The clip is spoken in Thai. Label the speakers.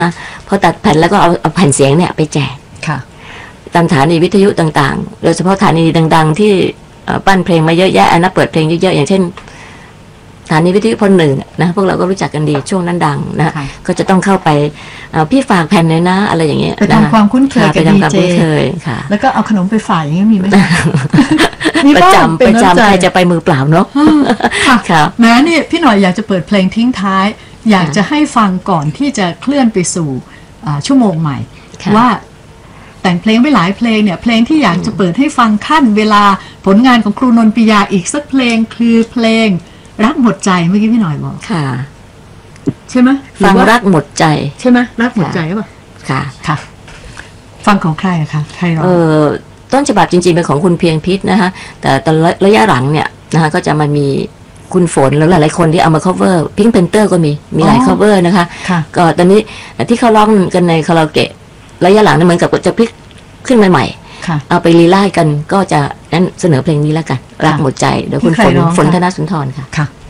Speaker 1: พอตัดแผ่นแล้วก็เอาแผ่นเสียงเนี่ยไปแจก
Speaker 2: ค่ะ
Speaker 1: ตามสถานีวิทยุต่างๆโดยเฉพาะสถานีดังๆที่ปั้นเพลงมาเยอะแยะนะเปิดเพลงเยอะๆอย่างเช่นสถานีวิทยุพลหนึ่งนะพวกเราก็รู้จักกันดีช่วงนั้นดังนะก็จะต้องเข้าไปพี่ฝากแผ่นเลยนะอะไรอย่างเงี้ย
Speaker 2: ไปทำความคุ้นเคยกับดีเจแล้วก็เอาขนมไปฝากอย่างนี้มีไหม
Speaker 1: ประจำใครจะไปมือเปล่าเนาะ
Speaker 2: ค่ะแม้นี่พี่หน่อยอยากจะเปิดเพลงทิ้งท้ายอยากจะให้ฟังก่อนที่จะเคลื่อนไปสู่ชั่วโมงใหม่ว่าแต่งเพลงไปหลายเพลงเนี่ยเพลงที่อยากจะเปิดให้ฟังขั้นเวลาผลงานของครูนนท์ปิยาอีกสักเพลงคือเพลงรักหมดใจเมื่อกี้พี่หน่อยบอก
Speaker 1: ค่ะ
Speaker 2: ใช่ไหม
Speaker 1: ฟังรักหมดใจ
Speaker 2: ใช่ไหมรักหมดใจหรือเปล่า
Speaker 1: ค่ะ
Speaker 2: ค่ะฟังของใครอะคะใครร้อง
Speaker 1: ต้นฉบับจริงๆเป็นของคุณเพียงพิษนะคะแต่ระยะหลังเนี่ยนะคะก็จะมามีคุณฝนแล้วหลายๆคนที่เอามา cover Pink Panther ก็มีหลาย cover นะคะก็ตอนนี้ที่เขาร้องกันในคาราโอเกะระยะหลังเนี่ยเหมือนกับจะพลิกขึ้นมาใหม่เอาไปรีไล่กันก็จะนั้นเสนอเพลงนี้แล้วกันรักหมดใจโดยคุณฝนธนสุนทรค่ะ